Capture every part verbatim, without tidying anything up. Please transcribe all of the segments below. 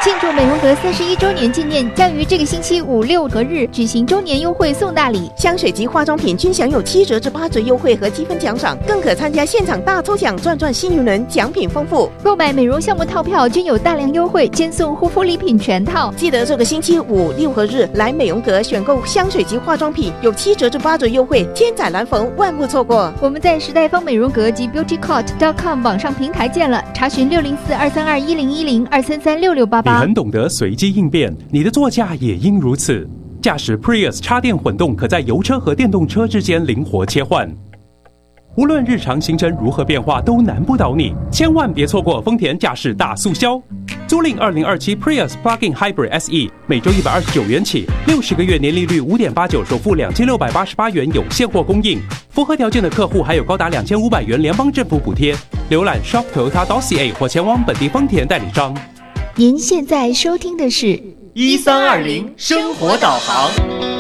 庆祝美容阁三十一周年纪念，将于这个星期五六和日举行周年优惠送大礼， 香水及化妆品均享有七折至八折优惠和积分奖赏，更可参加现场大抽奖，赚赚幸运轮，奖品丰富。 购买美容项目套票均有大量优惠，兼送护肤礼品全套。 记得这个星期五六和日来美容阁选购香水及化妆品，有七折至八折优惠，千载难逢，万不错过。 我们在时代芳美容阁及 beauty cot dot com 网上平台见了，查询六零四二三二一零一零二三三六六八八。 你很懂得随机应变，你的座驾也应如此。驾驶 Prius 插电混动，可在油车和电动车之间灵活切换。无论日常行程如何变化，都难不倒你。千万别错过丰田驾驶大促销，租赁二零二七 Prius Plug-in Hybrid S E， 每周一百二十九元起，六十个月年利率五点八九，首付两千六百八十八元，有现货供应。符合条件的客户还有高达两千五百元联邦政府补贴。浏览 shop toyota dot c a 或前往本地丰田代理商。 您现在收听的是一三二零生活导航。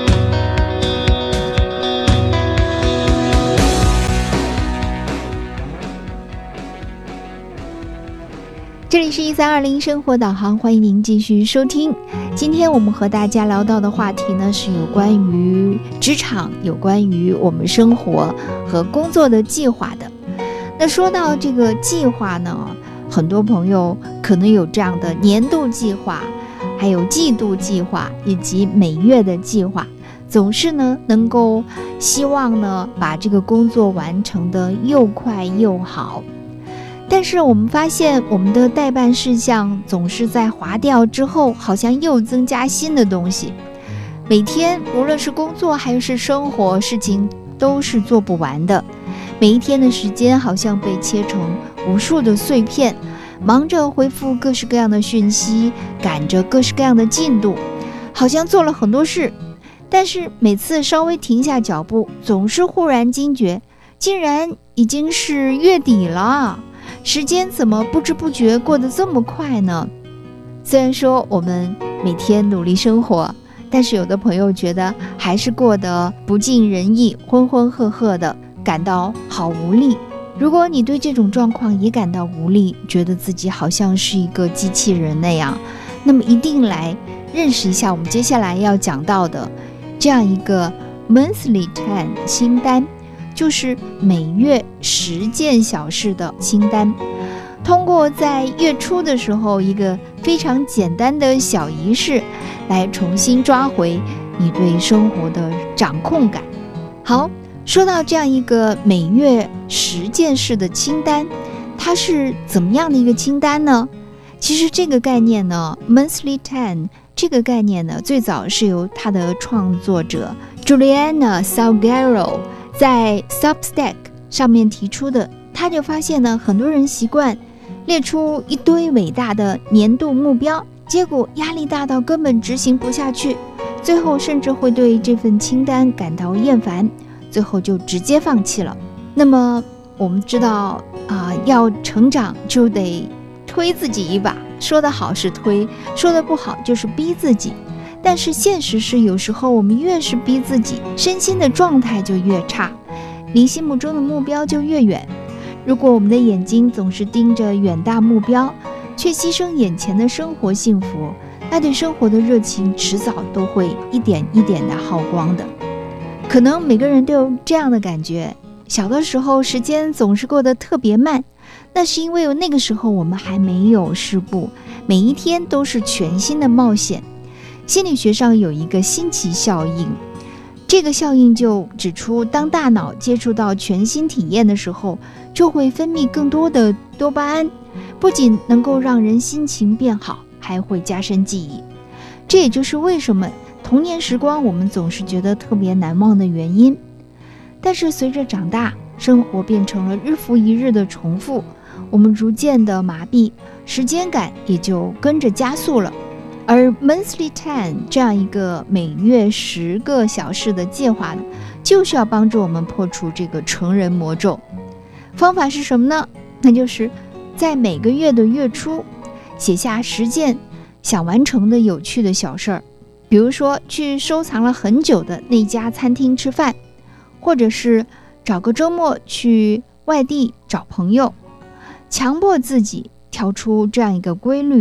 这里是一三二零生活导航，欢迎您继续收听。今天我们和大家聊到的话题呢，是有关于职场，有关于我们生活和工作的计划的。那说到这个计划呢，很多朋友可能有这样的年度计划，还有季度计划以及每月的计划，总是呢能够希望呢把这个工作完成的又快又好。但是我们发现我们的待办事项总是在划掉之后，好像又增加新的东西。每天无论是工作还是生活，事情都是做不完的。每一天的时间好像被切成无数的碎片，忙着回复各式各样的讯息，赶着各式各样的进度，好像做了很多事。但是每次稍微停下脚步，总是忽然惊觉，竟然已经是月底了。时间怎么不知不觉过得这么快呢？虽然说我们每天努力生活，但是有的朋友觉得还是过得不尽人意，浑浑噩噩的，感到好无力。如果你对这种状况也感到无力，觉得自己好像是一个机器人那样，那么一定来认识一下我们接下来要讲到的这样一个 monthly ten 清单，就是每月十件小事的清单。通过在月初的时候一个非常简单的小仪式，来重新抓回你对生活的掌控感。好，说到这样一个每月十件事的清单，它是怎么样的一个清单呢？其实这个概念呢 monthly ten 这个概念呢，最早是由它的创作者 Juliana Salguero在 Substack 上面提出的。他就发现呢，很多人习惯列出一堆伟大的年度目标，结果压力大到根本执行不下去，最后甚至会对这份清单感到厌烦，最后就直接放弃了。那么我们知道啊、呃，要成长就得推自己一把，说得好是推，说得不好就是逼自己。但是现实是，有时候我们越是逼自己，身心的状态就越差，离心目中的目标就越远。如果我们的眼睛总是盯着远大目标，却牺牲眼前的生活幸福，那对生活的热情迟早都会一点一点的耗光的。可能每个人都有这样的感觉，小的时候时间总是过得特别慢，那是因为那个时候我们还没有世故，每一天都是全新的冒险。心理学上有一个新奇效应，这个效应就指出，当大脑接触到全新体验的时候，就会分泌更多的多巴胺，不仅能够让人心情变好，还会加深记忆。这也就是为什么童年时光我们总是觉得特别难忘的原因。但是随着长大，生活变成了日复一日的重复，我们逐渐的麻痹，时间感也就跟着加速了。而 monthly ten 这样一个每月十个小时的计划呢，就是要帮助我们破除这个成人魔咒。方法是什么呢？那就是在每个月的月初写下十件想完成的有趣的小事儿，比如说去收藏了很久的那家餐厅吃饭，或者是找个周末去外地找朋友，强迫自己跳出这样一个规律，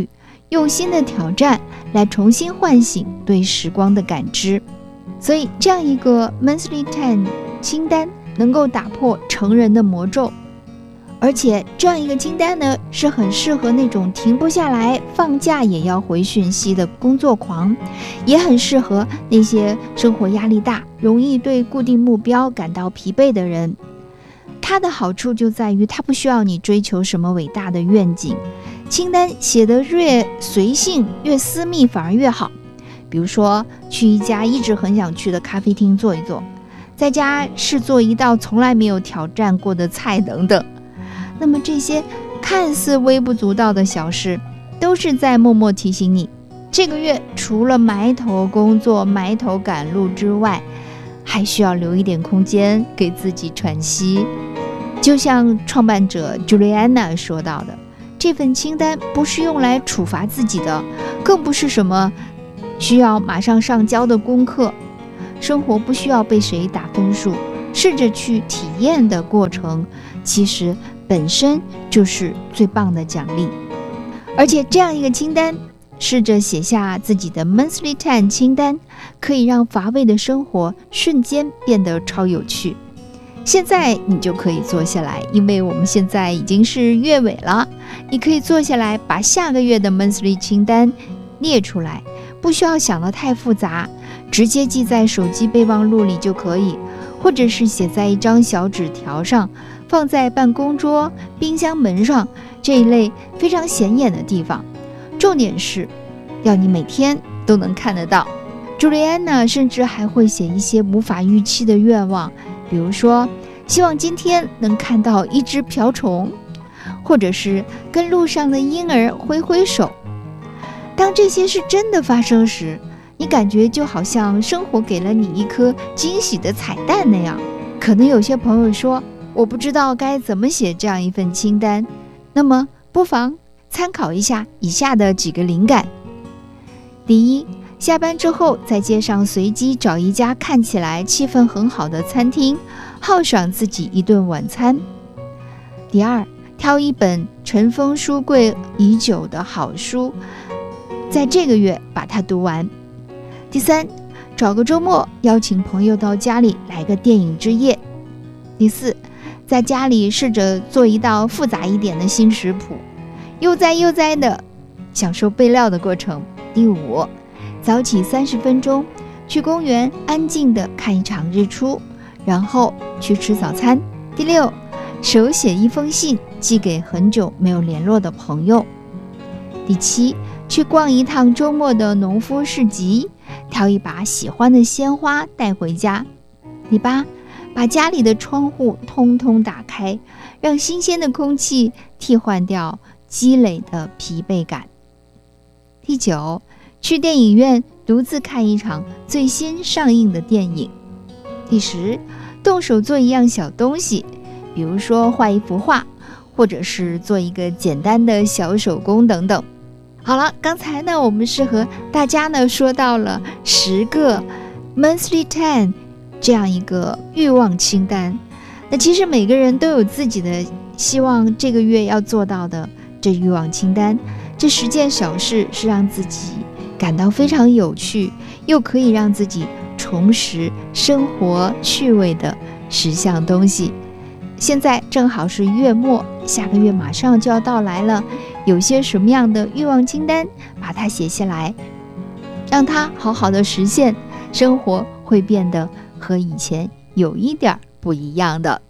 用新的挑战来重新唤醒对时光的感知。所以这样一个 monthly ten 清单能够打破成人的魔咒，而且这样一个清单呢，是很适合那种停不下来放假也要回讯息的工作狂，也很适合那些生活压力大容易对固定目标感到疲惫的人。它的好处就在于它不需要你追求什么伟大的愿景，清单写得越随性越私密反而越好。比如说去一家一直很想去的咖啡厅坐一坐，在家试做一道从来没有挑战过的菜等等。那么这些看似微不足道的小事，都是在默默提醒你，这个月除了埋头工作埋头赶路之外，还需要留一点空间给自己喘息。就像创办者 Juliana 说到的，这份清单不是用来处罚自己的，更不是什么需要马上上交的功课。生活不需要被谁打分数，试着去体验的过程，其实本身就是最棒的奖励。而且这样一个清单，试着写下自己的 monthly ten 清单，可以让乏味的生活瞬间变得超有趣。现在你就可以坐下来，因为我们现在已经是月尾了，你可以坐下来把下个月的 monthly 清单列出来，不需要想得太复杂，直接记在手机备忘录里就可以，或者是写在一张小纸条上，放在办公桌、冰箱门上这一类非常显眼的地方。重点是要你每天都能看得到。朱莉安娜甚至还会写一些无法预期的愿望，比如说希望今天能看到一只瓢虫，或者是跟路上的婴儿挥挥手。当这些是真的发生时，你感觉就好像生活给了你一颗惊喜的彩蛋那样。可能有些朋友说，我不知道该怎么写这样一份清单，那么不妨参考一下以下的几个灵感。第一，下班之后在街上随机找一家看起来气氛很好的餐厅，犒赏自己一顿晚餐。第二，挑一本尘封书柜已久的好书，在这个月把它读完。第三，找个周末邀请朋友到家里来个电影之夜。第四，在家里试着做一道复杂一点的新食谱，悠哉悠哉的享受备料的过程。第五，早起三十分钟去公园安静的看一场日出，然后去吃早餐。第六，手写一封信寄给很久没有联络的朋友。第七，去逛一趟周末的农夫市集，挑一把喜欢的鲜花带回家。第八，把家里的窗户通通打开，让新鲜的空气替换掉积累的疲惫感。第九，去电影院独自看一场最新上映的电影。第十，动手做一样小东西，比如说画一幅画，或者是做一个简单的小手工等等。好了，刚才呢，我们是和大家呢说到了十个 monthly ten 这样一个欲望清单。那其实每个人都有自己的希望这个月要做到的这欲望清单，这十件小事是让自己感到非常有趣，又可以让自己重拾生活趣味的十项东西。现在正好是月末，下个月马上就要到来了，有些什么样的欲望清单，把它写下来，让它好好的实现，生活会变得和以前有一点不一样的。